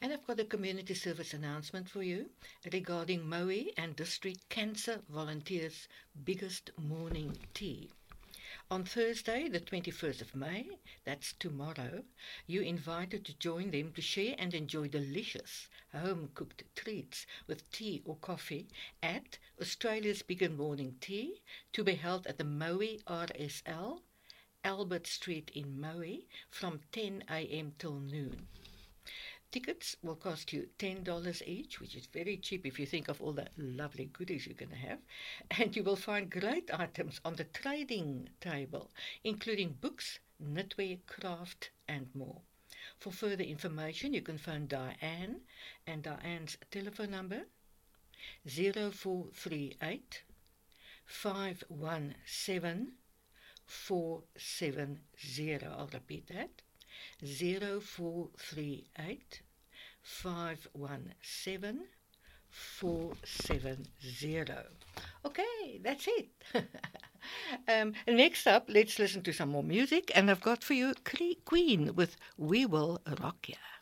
And I've got a community service announcement for you regarding Maui and District Cancer Volunteers' biggest morning tea. On Thursday, the 21st of May, that's tomorrow, you're invited to join them to share and enjoy delicious home-cooked treats with tea or coffee at Australia's Big Morning Tea, to be held at the Maui RSL, Albert Street in Maui, from 10 a.m. till noon. Tickets will cost you $10 each, which is very cheap if you think of all the lovely goodies you're going to have. And you will find great items on the trading table, including books, knitwear, craft, and more. For further information, you can phone Diane, and Diane's telephone number 0438 517 470. I'll repeat that. 0438 517 470. Okay, that's it. Next up, let's listen to some more music, and I've got for you Queen with We Will Rock Ya.